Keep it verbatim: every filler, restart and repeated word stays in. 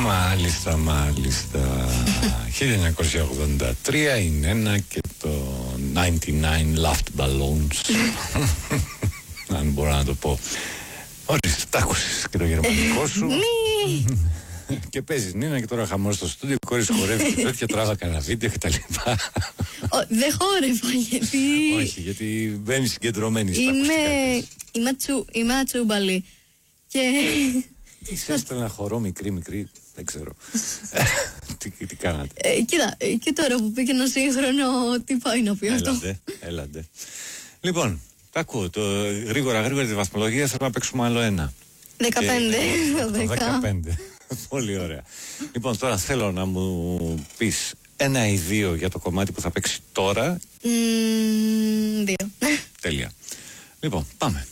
Μάλιστα, μάλιστα. χίλια εννιακόσια ογδόντα τρία είναι ένα και το ενενήντα εννιά Laughed Balloons. Αν μπορώ να το πω. Ορίστε, τ' άκουσες και το γερμανικό σου. Και παίζεις Νίνα και τώρα χαμός στο στούντιο, κόρης χορεύει και τέτοια, τράβα κανένα βίντεο και τα λοιπά. Δεν χόρευα γιατί... Όχι, γιατί μπαίνεις συγκεντρωμένη στα Είμαι... ακουστικά. Είμαι ατσούμπαλη. Και... Τι θες να χορώ μικρή μικρή, δεν ξέρω. τι, τι κάνατε. Ε, κοίτα, και τώρα που πήγε ένα σύγχρονο, τι πάει να πει αυτό. Έλατε, έλατε. Λοιπόν, τα ακούω. Το, γρήγορα γρήγορα τη βαθμολογία θα να παίξουμε άλλο ένα. δεκαπέντε. δεκαπέντε. Πολύ ωραία. Λοιπόν, τώρα θέλω να μου πεις ένα ή δύο για το κομμάτι που θα παίξει τώρα. Mm, δύο. Τέλεια. Λοιπόν, πάμε.